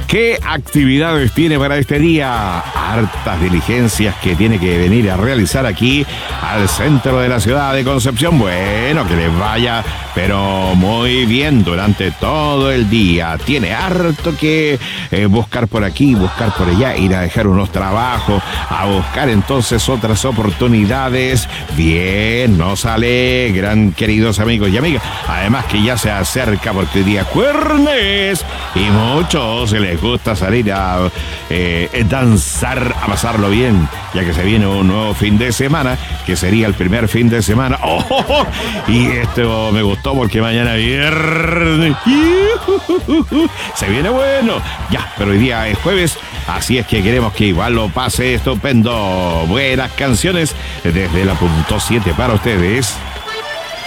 ¿Qué actividades tiene para este día? Hartas diligencias que tiene que venir a realizar aquí al centro de la ciudad de Concepción. Bueno, que les vaya, pero muy bien durante todo el día. Tiene harto que buscar por aquí, buscar por allá, ir a dejar unos trabajos, a buscar entonces otras oportunidades. Bien, nos alegran, queridos amigos y amigas. Además que ya se acerca porque hoy día es jueves y muchos se les gusta salir a danzar, a pasarlo bien, ya que se viene un nuevo fin de semana, que sería el primer fin de semana. ¡Oh! Y esto me gustó porque mañana viernes se viene bueno. Ya, pero hoy día es jueves, así es que queremos que igual lo pase estupendo. Buenas canciones desde la .7 para ustedes.